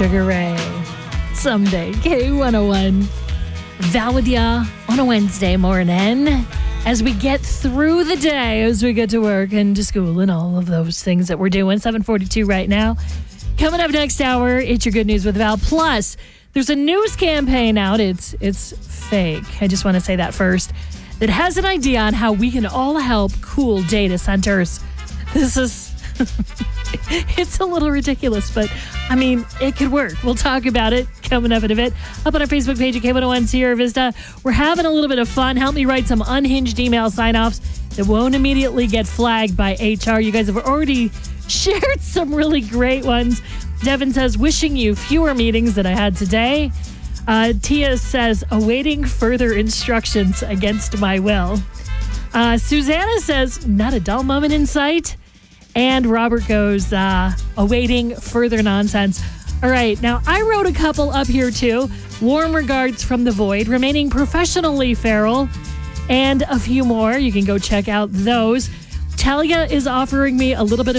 Sugar Ray. Someday, K101. Val with ya on a Wednesday morning as we get through the day, as we get to work and to school and all of those things that we're doing. 7:42 right now. Coming up next hour, it's your Good News with Val. Plus, there's a news campaign out. It's fake. I just want to say that first. That has an idea on how we can all help cool data centers. This is... it's a little ridiculous, but I mean, it could work. We'll talk about it coming up in a bit. Up on our Facebook page at K101 Sierra Vista. We're having a little bit of fun. Help me write some unhinged email sign-offs that won't immediately get flagged by HR. You guys have already shared some really great ones. Devin says, wishing you fewer meetings than I had today. Tia says, awaiting further instructions against my will. Susanna says, not a dull moment in sight. And Robert goes, awaiting further nonsense. All right, now I wrote a couple up here too. Warm regards from the void, remaining professionally feral, and a few more. You can go check out those. Talia is offering me a little bit of